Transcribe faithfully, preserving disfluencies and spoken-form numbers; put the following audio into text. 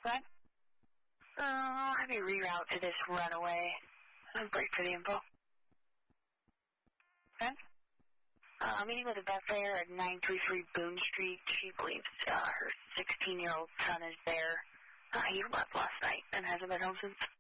What? Uh, I'll have you reroute to this runaway. I'll break for the info. Okay? Uh, I'm meeting with a vet there at nine three three Boone Street. She believes uh, her sixteen-year-old son is there. Uh, he left last night and hasn't been home since.